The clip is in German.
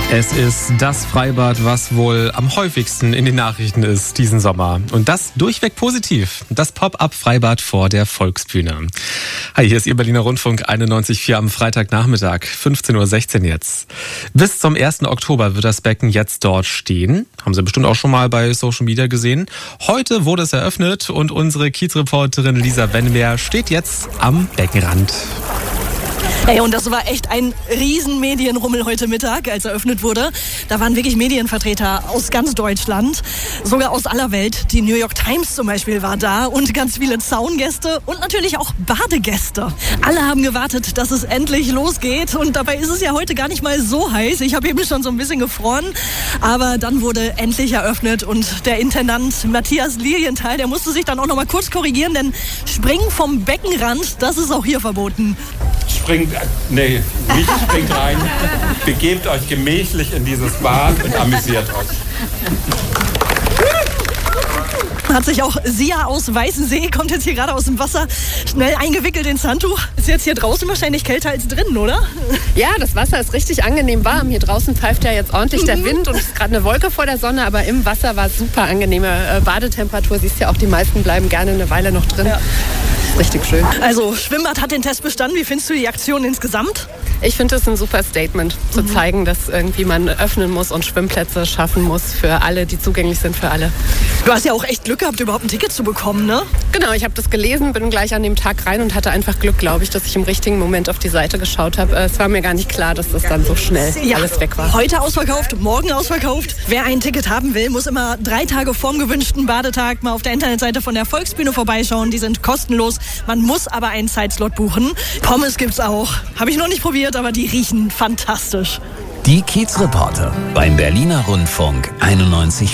Es ist das Freibad, was wohl am häufigsten in den Nachrichten ist diesen Sommer. Und das durchweg positiv. Das Pop-up-Freibad vor der Volksbühne. Hi, hier ist Ihr Berliner Rundfunk 91.4 am Freitagnachmittag, 15.16 Uhr jetzt. Bis zum 1. Oktober wird das Becken jetzt dort stehen. Haben Sie bestimmt auch schon mal bei Social Media gesehen. Heute wurde es eröffnet und unsere Kiezreporterin Lisa Wennemer steht jetzt am Beckenrand. Hey, und das war echt ein riesen Medienrummel heute Mittag, als eröffnet wurde. Da waren wirklich Medienvertreter aus ganz Deutschland, sogar aus aller Welt. Die New York Times zum Beispiel war da und ganz viele Zaungäste und natürlich auch Badegäste. Alle haben gewartet, dass es endlich losgeht und dabei ist es ja heute gar nicht mal so heiß. Ich habe eben schon so ein bisschen gefroren, aber dann wurde endlich eröffnet und der Intendant Matthias Lilienthal, der musste sich dann auch noch mal kurz korrigieren, denn Springen vom Beckenrand, das ist auch hier verboten. Springt rein, begebt euch gemächlich in dieses Bad und amüsiert euch. Hat sich auch Sia aus Weißensee, kommt jetzt hier gerade aus dem Wasser, schnell eingewickelt ins Handtuch. Ist jetzt hier draußen wahrscheinlich kälter als drinnen, oder? Ja, das Wasser ist richtig angenehm warm. Hier draußen pfeift ja jetzt ordentlich der Wind und es ist gerade eine Wolke vor der Sonne, aber im Wasser war es super angenehme Badetemperatur. Siehst ja auch, die meisten bleiben gerne eine Weile noch drin. Ja. Richtig schön. Also Schwimmbad hat den Test bestanden. Wie findest du die Aktion insgesamt? Ich finde es ein super Statement, zu zeigen, dass irgendwie man öffnen muss und Schwimmplätze schaffen muss für alle, die zugänglich sind für alle. Du hast ja auch echt Glück gehabt, überhaupt ein Ticket zu bekommen, ne? Genau, ich habe das gelesen, bin gleich an dem Tag rein und hatte einfach Glück, glaube ich, dass ich im richtigen Moment auf die Seite geschaut habe. Es war mir gar nicht klar, dass das dann so schnell alles weg war. Heute ausverkauft, morgen ausverkauft. Wer ein Ticket haben will, muss immer 3 Tage vorm gewünschten Badetag mal auf der Internetseite von der Volksbühne vorbeischauen. Die sind kostenlos. Man muss aber einen Zeitslot buchen. Pommes gibt's auch. Habe ich noch nicht probiert, aber die riechen fantastisch. Die Kiezreporter beim Berliner Rundfunk 91.4.